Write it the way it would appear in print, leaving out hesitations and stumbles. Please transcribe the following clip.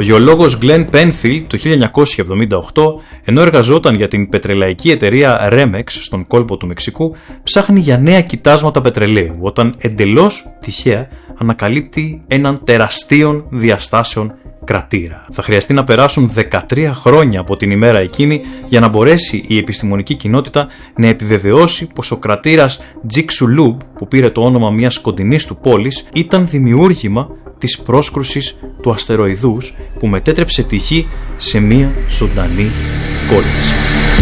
Ο γεωλόγος Glenn Penfield το 1978, ενώ εργαζόταν για την πετρελαϊκή εταιρεία Remex στον κόλπο του Μεξικού, ψάχνει για νέα κοιτάσματα πετρελαίου, όταν εντελώς τυχαία ανακαλύπτει έναν τεραστίων διαστάσεων κρατήρα. Θα χρειαστεί να περάσουν 13 χρόνια από την ημέρα εκείνη για να μπορέσει η επιστημονική κοινότητα να επιβεβαιώσει πως ο κρατήρας Chicxulub, που πήρε το όνομα μιας κοντινής του πόλης, ήταν δημιούργημα της πρόσκρουσης του αστεροειδούς που μετέτρεψε τη Γη σε μια ζωντανή κόλληση.